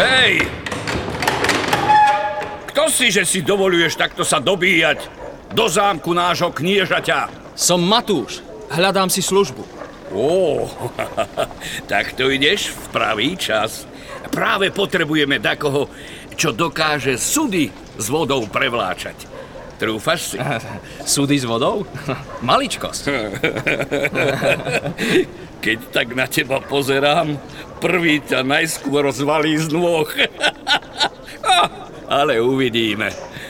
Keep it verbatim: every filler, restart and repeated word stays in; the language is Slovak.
Hej! Kto si, že si dovoluješ takto sa dobíjať do zámku nášho kniežaťa? Som Matúš. Hľadám si službu. Ó, tak to ideš v pravý čas. Práve potrebujeme takoho, čo dokáže sudy s vodou prevláčať. Trúfaš si? Súdy s vodou? Maličkosť. Keď tak na teba pozerám, prvý ťa najskôr zvalí z nôh. Ale uvidíme.